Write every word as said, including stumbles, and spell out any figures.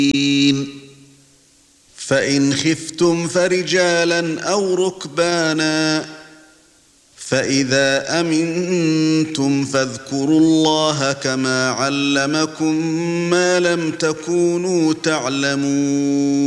فإن خفتم فرجالا أو ركبانا فإذا أمنتم فاذكروا الله كما علمكم ما لم تكونوا تعلمون